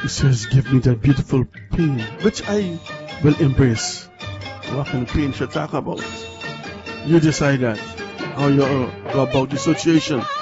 He says, give me that beautiful pain, which I will embrace. What kind of pain should I talk about? You decide that. How you go about the situation.